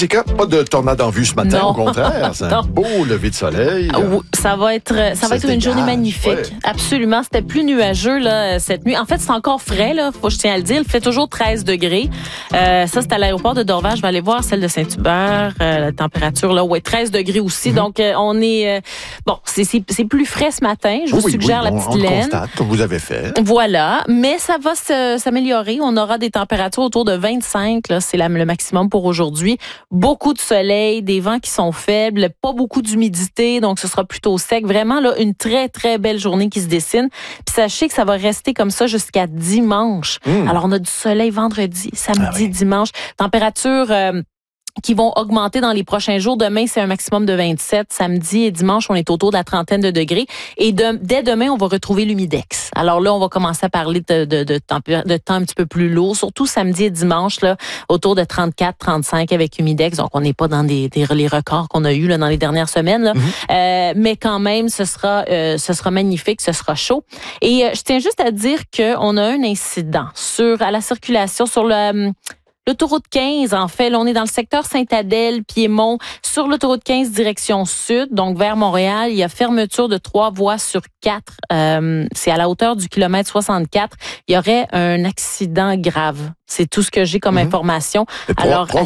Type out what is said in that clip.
Jessica, pas de tornade en vue ce matin, Non. au contraire. C'est un beau lever de soleil. Ça va être une journée magnifique. Ouais. Absolument. C'était plus nuageux là cette nuit. En fait, c'est encore frais là. Je tiens à le dire. Il fait toujours 13 degrés. Ça, c'est à l'aéroport de Dorval. Je vais aller voir celle de Saint-Hubert. La température là, 13 degrés aussi. Donc, on est bon. C'est plus frais ce matin. Je vous suggère la petite on le laine. constate, comme vous avez fait. Voilà, mais ça va s'améliorer. On aura des températures autour de 25. Là, c'est le maximum pour aujourd'hui. Beaucoup de soleil, des vents qui sont faibles, pas beaucoup d'humidité, donc ce sera plutôt sec. Vraiment là, une très très belle journée qui se dessine. Puis sachez que ça va rester comme ça jusqu'à dimanche. Alors on a du soleil vendredi, samedi, dimanche. Température qui vont augmenter dans les prochains jours. Demain, c'est un maximum de 27. Samedi et dimanche, on est autour de la trentaine de degrés. Et dès demain, on va retrouver l'humidex. Alors là, on va commencer à parler de temps un petit peu plus lourd, surtout samedi et dimanche, là, autour de 34, 35 avec humidex. Donc, on n'est pas dans les records qu'on a eu là, dans les dernières semaines. Là. Mais quand même, ce sera magnifique, ce sera chaud. Et je tiens juste à dire qu'on a un incident à la circulation sur l'autoroute 15, en fait, là, on est dans le secteur Sainte-Adèle, Piémont, sur l'autoroute 15 direction sud, donc vers Montréal. Il y a fermeture de 3 voies sur 4. C'est à la hauteur du kilomètre 64. Il y aurait un accident grave. C'est tout ce que j'ai comme information. Et Alors,